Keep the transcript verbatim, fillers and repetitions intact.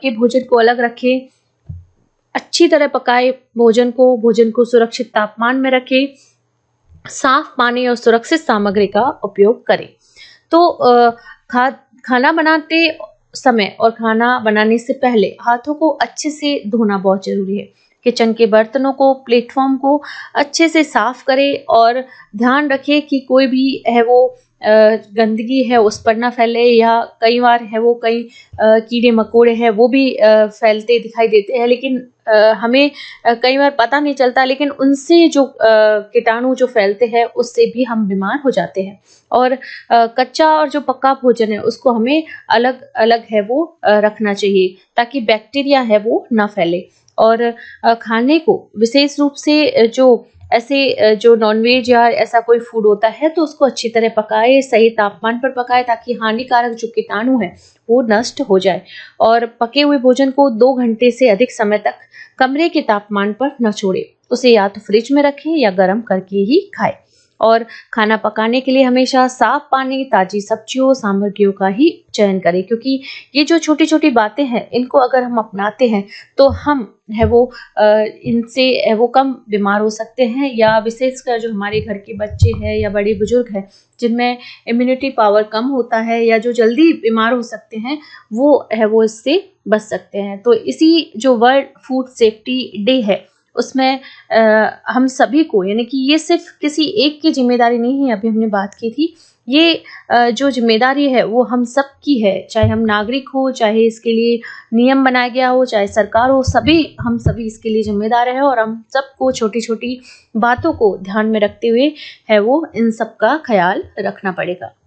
पके भोजन को अलग रखें, अच्छी तरह पकाए भोजन को, भोजन को सुरक्षित तापमान में रखें, साफ पानी और सुरक्षित सामग्री का उपयोग करें। तो खा खाना बनाते समय और खाना बनाने से पहले हाथों को अच्छे से धोना बहुत जरूरी है। किचन के बर्तनों को, प्लेटफॉर्म को अच्छे से साफ करें और ध्यान रखें कि कोई भी है वो गंदगी है उस पर ना फैले, या कई बार है वो कई कीड़े मकोड़े हैं वो भी फैलते दिखाई देते हैं, लेकिन हमें कई बार पता नहीं चलता, लेकिन उनसे जो कीटाणु जो फैलते हैं उससे भी हम बीमार हो जाते हैं। और कच्चा और जो पक्का भोजन है उसको हमें अलग अलग है वो रखना चाहिए ताकि बैक्टीरिया है वो ना फैले। और खाने को विशेष रूप से जो ऐसे जो नॉनवेज या ऐसा कोई फूड होता है तो उसको अच्छी तरह पकाए, सही तापमान पर पकाए ताकि हानिकारक जो कीटाणु है वो नष्ट हो जाए। और पके हुए भोजन को दो घंटे से अधिक समय तक कमरे के तापमान पर न छोड़े, उसे या तो फ्रिज में रखें या गर्म करके ही खाएं। और खाना पकाने के लिए हमेशा साफ पानी, ताजी सब्जियों, सामग्रियों का ही चयन करें, क्योंकि ये जो छोटी छोटी बातें हैं इनको अगर हम अपनाते हैं तो हम है वो इनसे है वो कम बीमार हो सकते हैं। या विशेषकर जो हमारे घर के बच्चे हैं या बड़े बुजुर्ग हैं जिनमें इम्यूनिटी पावर कम होता है या जो जल्दी बीमार हो सकते हैं, वो है वो इससे बच सकते हैं। तो इसी जो वर्ल्ड फूड सेफ्टी डे है उसमें आ, हम सभी को, यानी कि ये सिर्फ किसी एक की जिम्मेदारी नहीं है, अभी हमने बात की थी, ये आ, जो जिम्मेदारी है वो हम सब की है, चाहे हम नागरिक हो, चाहे इसके लिए नियम बनाया गया हो, चाहे सरकार हो, सभी हम सभी इसके लिए जिम्मेदार है। और हम सबको छोटी छोटी बातों को ध्यान में रखते हुए है वो इन सब का ख्याल रखना पड़ेगा।